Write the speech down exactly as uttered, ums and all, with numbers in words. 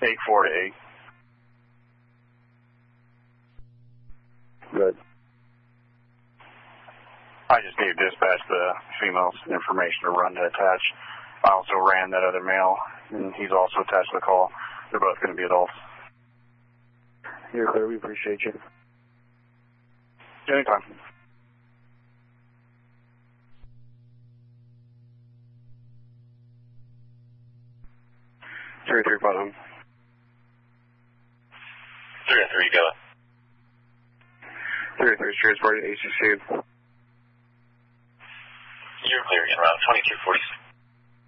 eight four to eight. Good. I just gave dispatch the female's information to run to attach. I also ran that other male, and he's also attached to the call. They're both going to be adults. You're clear. We appreciate you. Anytime. three three five. three three, go. three three, transporting A C C. You're clear in route twenty-two forty-six.